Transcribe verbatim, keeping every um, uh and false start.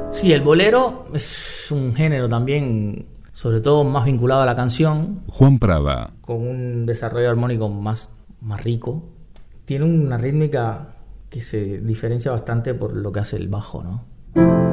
Sí, el bolero es un género también, sobre todo más vinculado a la canción. Juan Prada. Con un desarrollo armónico más, más rico. Tiene una rítmica que se diferencia bastante por lo que hace el bajo, ¿no?